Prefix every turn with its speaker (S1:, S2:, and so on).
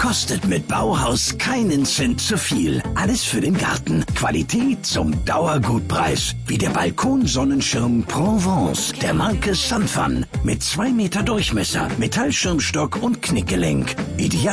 S1: Kostet mit Bauhaus keinen Cent zu viel. Alles für den Garten. Qualität zum Dauergutpreis. Wie der Balkonsonnenschirm Provence der Marke Sunfun. Mit 2 Meter Durchmesser, Metallschirmstock und Knickgelenk. Ideal